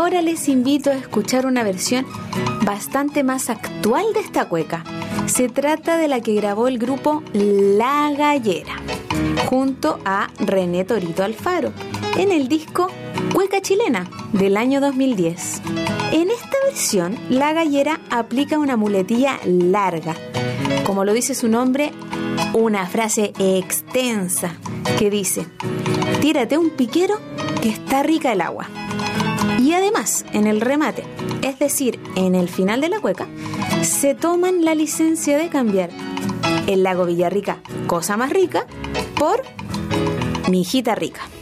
ahora les invito a escuchar una versión bastante más actual de esta cueca. Se trata de la que grabó el grupo La Gallera, junto a René Torito Alfaro, en el disco Cueca Chilena, del año 2010. En esta versión, La Gallera aplica una muletilla larga, como lo dice su nombre, una frase extensa que dice: tírate un piquero que está rica el agua. Y además, en el remate, es decir, en el final de la cueca, se toman la licencia de cambiar el lago Villarrica, cosa más rica, por mi hijita rica.